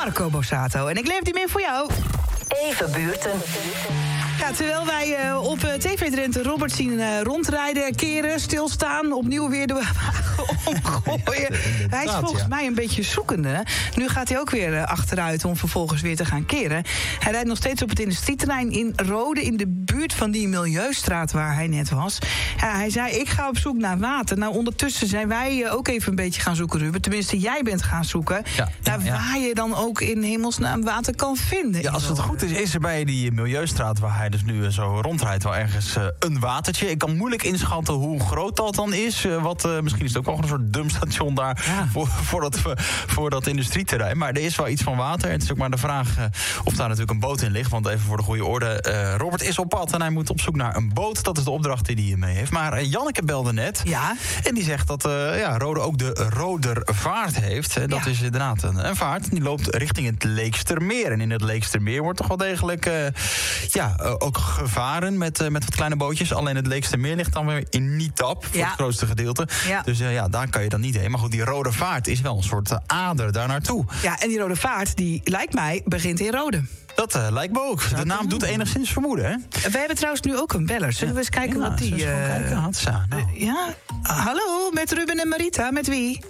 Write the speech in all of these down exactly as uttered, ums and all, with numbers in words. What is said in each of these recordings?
Marco Borsato. En ik leef die meer voor jou. Even buurten. Ja, terwijl wij uh, op uh, T V Drenthe Robert zien uh, rondrijden, keren, stilstaan, opnieuw weer de wagen omgooien. Hij is volgens ja. mij een beetje zoekende. Nu gaat hij ook weer uh, achteruit om vervolgens weer te gaan keren. Hij rijdt nog steeds op het industrieterrein in Rode, in de buurt van die Milieustraat waar hij net was. Ja, hij zei, ik ga op zoek naar water. Nou, ondertussen zijn wij uh, ook even een beetje gaan zoeken, Ruben. Tenminste, jij bent gaan zoeken. Ja, naar ja, ja. waar je dan ook in hemelsnaam water kan vinden. Ja, als het goed is, is er bij die Milieustraat waar hij dus nu zo rondrijdt wel ergens uh, een watertje. Ik kan moeilijk inschatten hoe groot dat dan is. Uh, wat, uh, misschien is het ook wel een soort dumpstation daar ja. voor, voor, dat, voor dat industrieterrein. Maar er is wel iets van water. En het is ook maar de vraag uh, of daar natuurlijk een boot in ligt. Want even voor de goede orde, uh, Robert is op pad en hij moet op zoek naar een boot. Dat is de opdracht die hij mee heeft. Maar uh, Janneke belde net. Ja. En die zegt dat uh, ja, Rode ook de Rodervaart heeft. En dat ja. is inderdaad een, een vaart. Die loopt richting het Leekstermeer. En in het Leekstermeer wordt toch wel degelijk uh, ja, uh, ook gevaren met, uh, met wat kleine bootjes. Alleen het Leekstermeer ligt dan weer in Nietap, voor ja. het grootste gedeelte. Ja. Dus uh, ja, daar kan je dan niet heen. Maar goed, die Rode Vaart is wel een soort uh, ader daar naartoe. Ja, en die Rode Vaart, die lijkt mij, begint in Rode. Dat uh, lijkt me ook. De naam doet enigszins vermoeden, hè? We hebben trouwens nu ook een beller. Zullen we eens kijken ja, wat die... Uh, kijken, Hatsa, nou. uh, ja, uh, hallo, met Ruben en Marita. Met wie?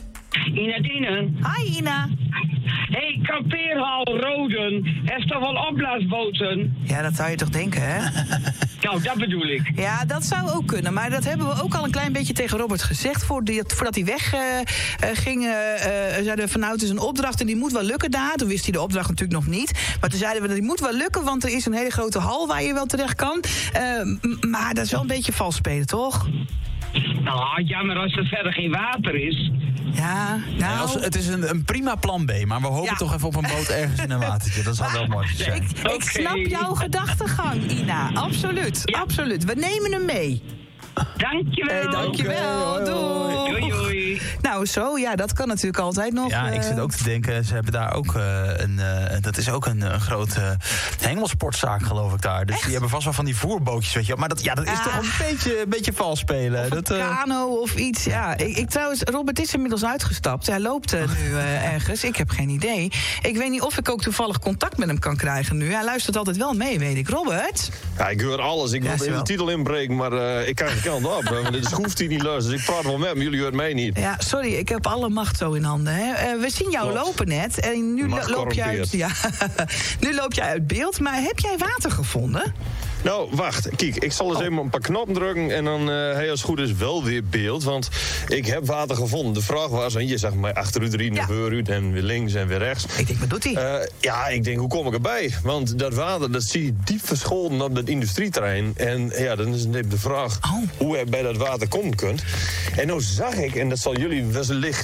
Ina Dienen. Hi, Ina. Hé, hey, kampeerhal Roden. Heeft toch wel opblaasboten? Ja, dat zou je toch denken, hè? Nou, dat bedoel ik. Ja, dat zou ook kunnen. Maar dat hebben we ook al een klein beetje tegen Robert gezegd. Voordat hij weg uh, ging, uh, zeiden we van nou, het is een opdracht en die moet wel lukken daar. Toen wist hij de opdracht natuurlijk nog niet. Maar toen zeiden we dat die moet wel lukken, want er is een hele grote hal waar je wel terecht kan. Uh, m- maar dat is wel een beetje vals spelen, toch? Nou, jammer als er verder geen water is. Ja, nou... Ja, als, het is een, een prima plan B, maar we hopen ja. toch even op een boot ergens in een watertje. Dat zou wel mooi zijn. Ik, ik okay. snap jouw gedachtegang, Ina. Absoluut, ja. absoluut. We nemen hem mee. Dankjewel. Hey, dankjewel. Okay, doei. Doei, doei. Nou, zo, ja, dat kan natuurlijk altijd nog. Ja, uh... ik zit ook te denken, ze hebben daar ook uh, een... Uh, dat is ook een, een grote hengelsportzaak, geloof ik daar. Dus Echt? die hebben vast wel van die voerbootjes, weet je. Maar dat, ja, dat is ah. toch een beetje, een beetje vals spelen. Of dat, een uh... kano of iets, ja. Ik, ik trouwens, Robert is inmiddels uitgestapt. Hij loopt uh, nu uh, ergens. Ik heb geen idee. Ik weet niet of ik ook toevallig contact met hem kan krijgen nu. Hij luistert altijd wel mee, weet ik. Robert? Ja, ik hoor alles. Ik wil ja, de titel inbreken, maar uh, ik krijg geen kant op. Want dit schroeft hij niet los. Dus ik praat wel met hem. Jullie horen mij niet. Ja, sorry. Ik heb alle macht zo in handen. Hè. Uh, we zien jou Klopt. lopen net. En nu lo- loop je uit, ja, nu loop je uit beeld. Maar heb jij water gevonden? Nou, wacht. Kijk, ik zal eens oh. even een paar knoppen drukken. En dan uh, hij als het goed is wel weer beeld. Want ik heb water gevonden. De vraag was, en je zag mij achteruit rijden, ja. vooruit en weer links en weer rechts. Ik denk, wat doet hij? Uh, ja, ik denk, hoe kom ik erbij? Want dat water, dat zie je diep verscholden op dat industrieterrein. En ja, dan is het de vraag oh. hoe je bij dat water komen kunt. En nou zag ik, en dat zal jullie wellicht